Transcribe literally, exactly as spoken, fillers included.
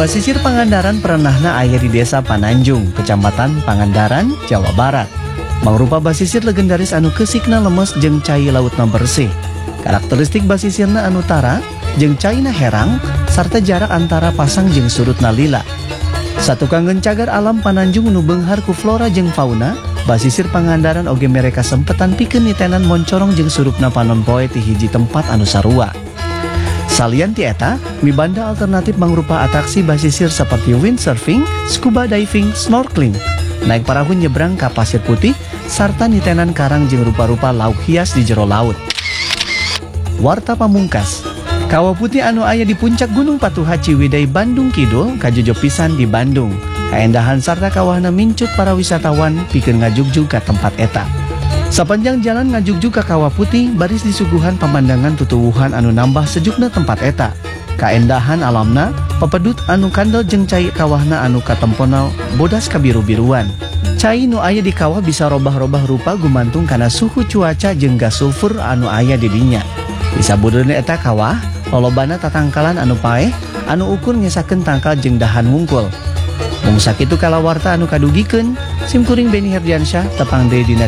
Basisir Pangandaran perenahna aya di Desa Pananjung, Kecamatan Pangandaran, Jawa Barat. Mangrupa basisir legendaris anu kesikna lemes jeung cai lautna bersih. Karakteristik basisirna anu tara jeung caina herang sarta jarak antara pasang jeung surutna lila. Satu kanggeun cagar alam Pananjung nu beunghar ku flora jeung fauna, basisir Pangandaran oge mere kasempetan pikeun nitenan moncorong jeung surupna panon-poe ti hiji tempat anu sarua. Salian ti eta, mibanda alternatif mangrupa atraksi basisir seperti windsurfing, scuba diving, snorkeling, naik perahu nyebrang ka pasir putih, sarta nitenan karang jeung rupa-rupa lauk hias di jero laut. Warta pamungkas, Kawah Putih anu aya di puncak Gunung Patuha Ciwidey Bandung Kidul kajujug pisan di Bandung. Kaendahan sarta kawahna mincut para wisatawan pikeun ngajugjug ka tempat eta. Sapanjang jalan ngajugjug ka Kawah Putih baris disuguhan pemandangan tutuwuhan anu nambah sejukna tempat eta. Kaendahan alamna, pepedut anu kandel jeung cai kawahna anu katempona bodas kabiru-biruan. Cai nu aya di kawah bisa robah-robah rupa gumantung kana suhu cuaca jeung gas sulfur anu aya di dinya. Di sabudeurna eta kawah, lolobana tatangkalan anu paeh, anu ukur ngesakeun tangkal jeung dahan wungkul. Mung sakitu kalawarta anu kadugikeun, simkuring Beni Herdiansyah tepang deui dina